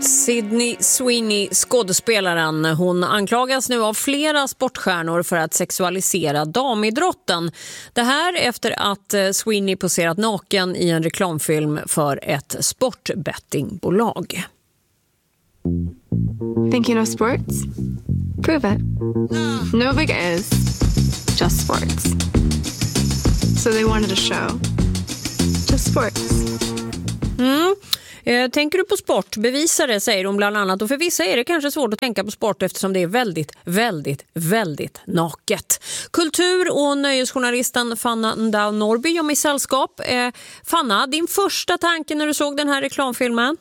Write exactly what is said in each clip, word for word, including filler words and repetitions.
Sydney Sweeney, skådespelaren, hon anklagas nu av flera sportstjärnor för att sexualisera damidrotten. Det här efter att Sweeney poserat naken i en reklamfilm för ett sportbettingbolag. Think you know sports? Prove it. No big is just sports. So they wanted a show. Just sports. Mm. Eh, tänker du på sport? Bevisa det, säger de bland annat. Och för vissa är det kanske svårt att tänka på sport eftersom det är väldigt, väldigt, väldigt naket. Kultur- och nöjesjournalisten Fanna Ndao Norby gör mig sällskap. Eh, Fanna, din första tanke när du såg den här reklamfilmen?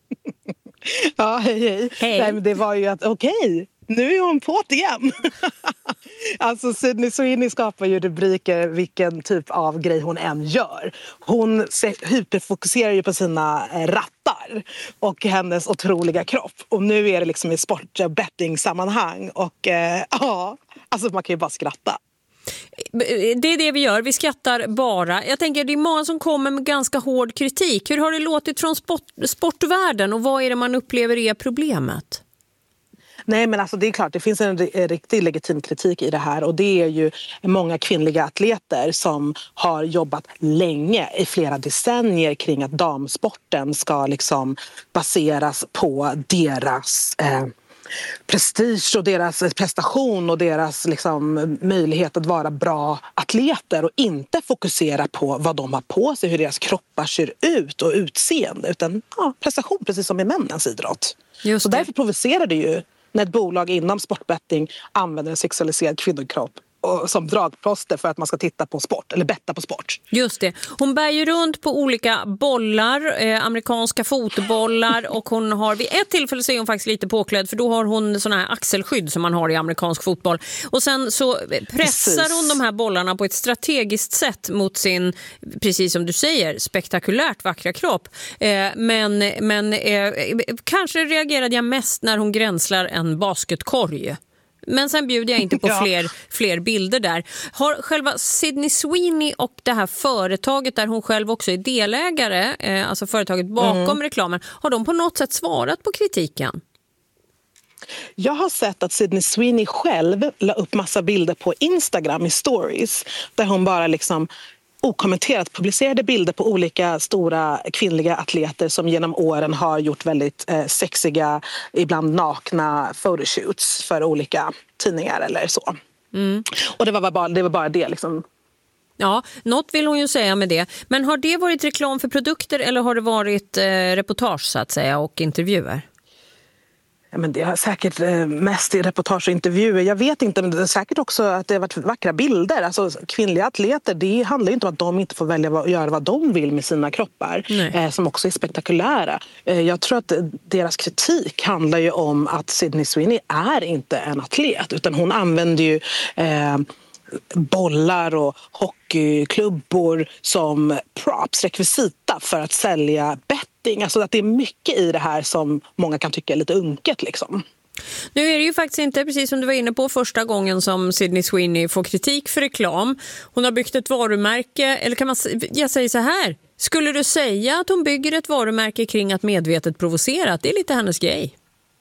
Ja, hej hej. Hej. Nej, men det var ju att okej, okay, nu är hon på det igen. Alltså Sydney Sweeney skapar ju rubriker vilken typ av grej hon än gör. Hon hyperfokuserar ju på sina rattar och hennes otroliga kropp. Och nu är det liksom i sportbetting-sammanhang. Och eh, ja, alltså man kan ju bara skratta. Det är det vi gör, vi skrattar bara. Jag tänker det är många som kommer med ganska hård kritik. Hur har det låtit från sport, sportvärlden och vad är det man upplever är problemet? Nej, men alltså det är klart, det finns en riktigt legitim kritik i det här och det är ju många kvinnliga atleter som har jobbat länge i flera decennier kring att damsporten ska liksom baseras på deras eh, prestige och deras prestation och deras liksom möjlighet att vara bra atleter och inte fokusera på vad de har på sig, hur deras kroppar ser ut och utseende utan ja, prestation precis som i männens idrott. Just så det. därför provocerar det ju när ett bolag inom sportbetting använder en sexualiserad kvinnokropp och som dragplåster för att man ska titta på sport eller betta på sport. Just det. Hon bär ju runt på olika bollar, eh, amerikanska fotbollar och hon har vid ett tillfälle så är hon faktiskt lite påklädd för då har hon såna här axelskydd som man har i amerikansk fotboll. Och sen så pressar precis. hon de här bollarna på ett strategiskt sätt mot sin, precis som du säger, spektakulärt vackra kropp. Eh, men men eh, kanske reagerade jag mest när hon gränslar en basketkorg. Men sen bjuder jag inte på ja. fler, fler bilder där. Har själva Sydney Sweeney och det här företaget där hon själv också är delägare, eh, alltså företaget bakom mm. reklamen, har de på något sätt svarat på kritiken? Jag har sett att Sydney Sweeney själv la upp massa bilder på Instagram i stories där hon bara liksom okommenterat publicerade bilder på olika stora kvinnliga atleter som genom åren har gjort väldigt eh, sexiga, ibland nakna photoshoots för olika tidningar eller så. Mm. Och det var bara det, var bara det liksom. Ja, något vill hon ju säga med det. Men har det varit reklam för produkter eller har det varit eh, reportage så att säga och intervjuer? Ja, men det har säkert eh, mest i reportage och intervjuer. Jag vet inte, men det är säkert också att det har varit vackra bilder. Alltså kvinnliga atleter, det handlar ju inte om att de inte får välja att göra vad de vill med sina kroppar. Eh, som också är spektakulära. Eh, jag tror att deras kritik handlar ju om att Sydney Sweeney är inte en atlet. Utan hon använder ju eh, bollar och hockeyklubbor som props, rekvisita för att sälja betting. Alltså att det är mycket i det här som många kan tycka är lite unket liksom. Nu är det ju faktiskt inte, precis som du var inne på, första gången som Sydney Sweeney får kritik för reklam. Hon har byggt ett varumärke, eller kan man jag säger så här, skulle du säga att hon bygger ett varumärke kring att medvetet provocera? Det är lite hennes grej.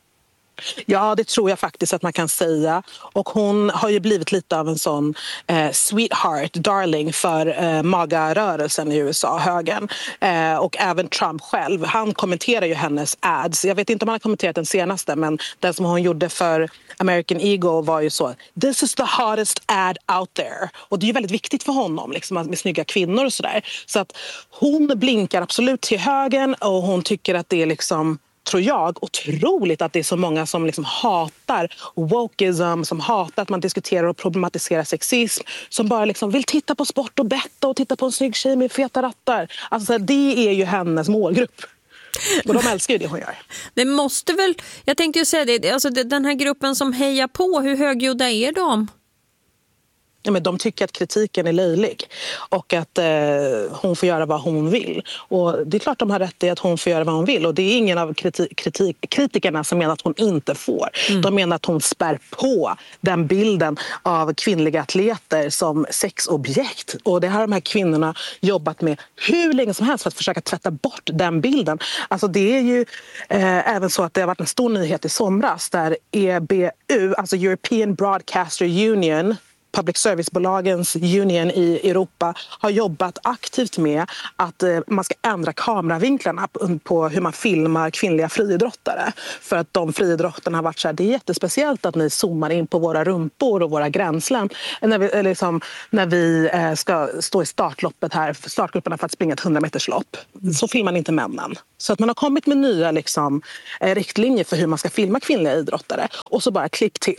Ja, det tror jag faktiskt att man kan säga. Och hon har ju blivit lite av en sån eh, sweetheart, darling för eh, magarörelsen i U S A, högern. Eh, och även Trump själv. Han kommenterar ju hennes ads. Jag vet inte om han har kommenterat den senaste, men den som hon gjorde för American Eagle var ju så: this is the hottest ad out there. Och det är ju väldigt viktigt för honom liksom, med snygga kvinnor och sådär. Så att hon blinkar absolut till högern och hon tycker att det är liksom, tror jag, otroligt att det är så många som liksom hatar wokeism, som hatar att man diskuterar och problematiserar sexism, som bara liksom vill titta på sport och betta och titta på en snygg tjej med feta rattar. Alltså det är ju hennes målgrupp. Och de älskar ju det hon gör. Det måste väl, jag tänkte ju säga det, alltså den här gruppen som hejar på, hur högljudda är de? Ja, men de tycker att kritiken är löjlig och att eh, hon får göra vad hon vill. Och det är klart de har rätt i att hon får göra vad hon vill. Och det är ingen av kritik, kritik, kritikerna som menar att hon inte får. Mm. De menar att hon spär på den bilden av kvinnliga atleter som sexobjekt. Och det har de här kvinnorna jobbat med hur länge som helst för att försöka tvätta bort den bilden. Alltså det är ju eh, även så att det har varit en stor nyhet i somras där E B U, alltså European Broadcaster Union, public service-bolagens union i Europa, har jobbat aktivt med att man ska ändra kameravinklarna på hur man filmar kvinnliga friidrottare. För att de friidrottarna har varit så här, det är jättespeciellt att ni zoomar in på våra rumpor och våra gränslen när vi, liksom, när vi ska stå i startloppet här, startgrupperna för att springa ett hundra meters lopp. Så filmar man inte männen. Så att man har kommit med nya liksom, riktlinjer för hur man ska filma kvinnliga idrottare. Och så bara klipp till.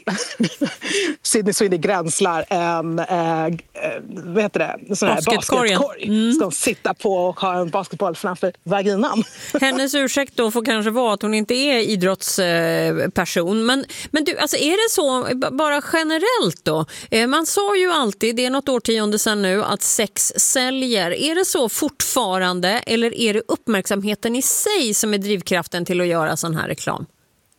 Sydney Sweeney gränslar en äh, vad heter det? Sån här basketkorg. Mm. Ska hon sitta på och ha en basketboll framför vaginan. Hennes ursäkt då får kanske vara att hon inte är idrottsperson. Men, men du, alltså är det så bara generellt då? Man sa ju alltid, det är något årtionde sedan nu, att sex säljer. Är det så fortfarande eller är det uppmärksamheten i sig som är drivkraften till att göra sån här reklam?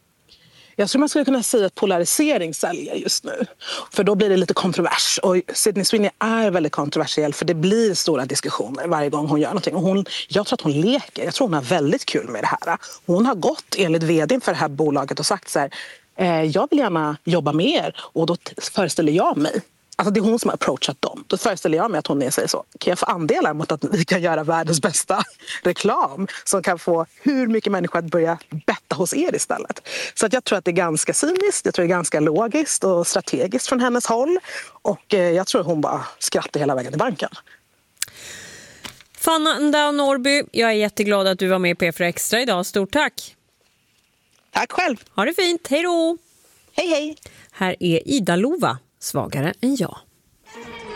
Jag tror man skulle kunna säga att polarisering säljer just nu. För då blir det lite kontrovers. Och Sydney Sweeney är väldigt kontroversiell för det blir stora diskussioner varje gång hon gör någonting. Och hon, jag tror att hon leker. Jag tror hon har väldigt kul med det här. Hon har gått enligt vdn för det här bolaget och sagt så här, eh, jag vill gärna jobba med er. Och då föreställer jag mig, alltså det är hon som har approachat dem. Då föreställer jag mig att hon är sig så. Kan jag få andelar mot att vi kan göra världens bästa reklam som kan få hur mycket människor att börja betta hos er istället. Så att jag tror att det är ganska cyniskt, jag tror det är ganska logiskt och strategiskt från hennes håll. Och eh, jag tror att hon bara skrattar hela vägen till banken. Fanna Ndao Norby, jag är jätteglad att du var med i P fyra Extra idag. Stort tack! Tack själv! Ha det fint, hej då! Hej hej! Här är Ida Lova, svagare än jag.